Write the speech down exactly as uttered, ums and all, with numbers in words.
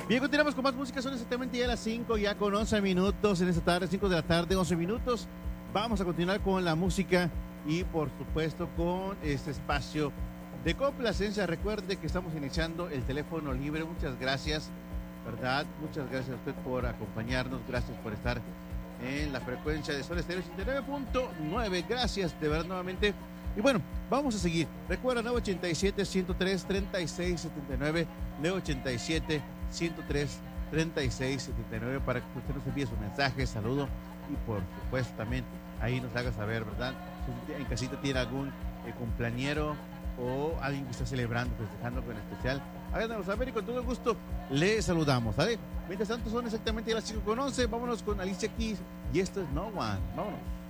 Bien, continuamos con más música. Son exactamente ya las cinco, ya con once minutos en esta tarde, cinco de la tarde, once minutos. Vamos a continuar con la música y, por supuesto, con este espacio de complacencia. Recuerde que estamos iniciando el teléfono libre. Muchas gracias, ¿verdad? Muchas gracias a usted por acompañarnos. Gracias por estar en la frecuencia de Sol Estéreo ochenta y nueve punto nueve. Gracias, de verdad, nuevamente. Y bueno, vamos a seguir. Recuerda, nueve ochenta y siete, ciento tres, treinta y seis setenta y nueve, nueve ochenta y siete, ciento tres, treinta y seis setenta y nueve, para que usted nos envíe su mensaje, saludo y, por supuesto, también ahí nos haga saber, ¿verdad? Si en casita tiene algún eh, cumpleañero o alguien que está celebrando, festejando con especial, háganos saber y con todo gusto le saludamos, ¿vale? Mientras tanto, son exactamente las cinco con once. Vámonos con Alicia Keys y esto es No One. Vámonos.